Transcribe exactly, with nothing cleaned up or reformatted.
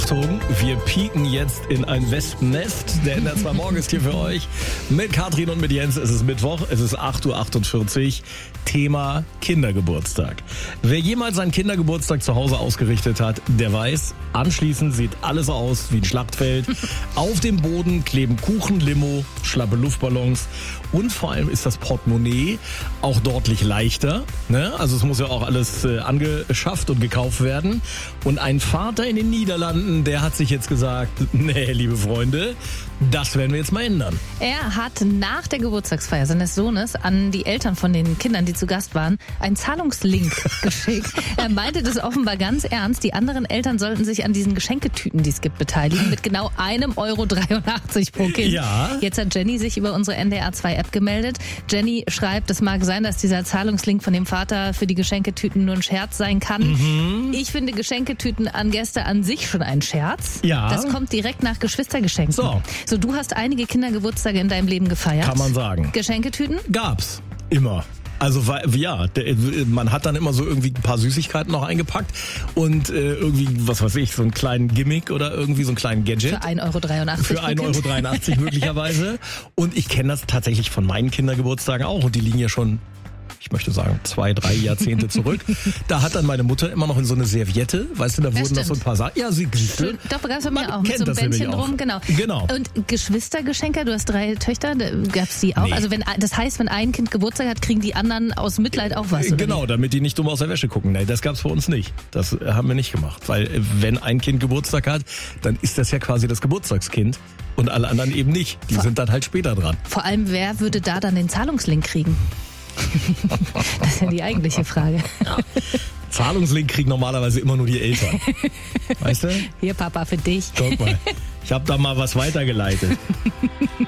Achtung, wir pieken jetzt in ein Wespennest. Der N R zwei Morgen ist hier für euch mit Katrin und mit Jens. Es ist Mittwoch, es ist acht Uhr achtundvierzig. Thema Kindergeburtstag. Wer jemals seinen Kindergeburtstag zu Hause ausgerichtet hat, der weiß, anschließend sieht alles aus wie ein Schlachtfeld. Auf dem Boden kleben Kuchen, Limo, schlappe Luftballons und vor allem ist das Portemonnaie auch deutlich leichter. Ne? Also es muss ja auch alles äh, angeschafft und gekauft werden. Und ein Vater in den Niederlanden, der hat sich jetzt gesagt, nee, liebe Freunde, das werden wir jetzt mal ändern. Er hat nach der Geburtstagsfeier seines Sohnes an die Eltern von den Kindern, die zu Gast waren, einen Zahlungslink geschickt. Er meinte das offenbar ganz ernst. Die anderen Eltern sollten sich an diesen Geschenketüten, die es gibt, beteiligen, mit genau einem Euro dreiundachtzig pro Kind. Ja. Jetzt hat Jenny sich über unsere N D R zwei App gemeldet. Jenny schreibt, es mag sein, dass dieser Zahlungslink von dem Vater für die Geschenketüten nur ein Scherz sein kann. Mhm. Ich finde Geschenketüten an Gäste an sich schon ein Scherz. Ja. Das kommt direkt nach Geschwistergeschenken. So. So, du hast einige Kindergeburtstage in deinem Leben gefeiert. Kann man sagen. Geschenketüten? Gab's. Immer. Also ja, der, man hat dann immer so irgendwie ein paar Süßigkeiten noch eingepackt und äh, irgendwie, was weiß ich, so einen kleinen Gimmick oder irgendwie so einen kleinen Gadget. Für ein Euro dreiundachtzig. Für ein Euro dreiundachtzig möglicherweise. Und ich kenne das tatsächlich von meinen Kindergeburtstagen auch und die liegen ja schon, ich möchte sagen, zwei, drei Jahrzehnte zurück. Da hat dann meine Mutter immer noch in so eine Serviette, weißt du, da Das wurden noch so ein paar Sachen. Ja, sie Schön. Doch, gab's bei mir Man auch. Mit kennt so einem das nämlich Bändchen auch. drum, genau. Genau. Und Geschwistergeschenke, du hast drei Töchter, gab's die auch? Nee. Also wenn, das heißt, wenn ein Kind Geburtstag hat, kriegen die anderen aus Mitleid auch was, oder Genau, wie? damit die nicht dumm aus der Wäsche gucken. Nein, das gab's bei uns nicht. Das haben wir nicht gemacht. Weil äh, wenn ein Kind Geburtstag hat, dann ist das ja quasi das Geburtstagskind und alle anderen eben nicht. Die Vor- sind dann halt später dran. Vor allem, wer würde da dann den Zahlungslink kriegen? Das ist ja die eigentliche Frage. Zahlungslink kriegen normalerweise immer nur die Eltern. Weißt du? Hier, Papa, für dich. Guck mal, ich habe da mal was weitergeleitet.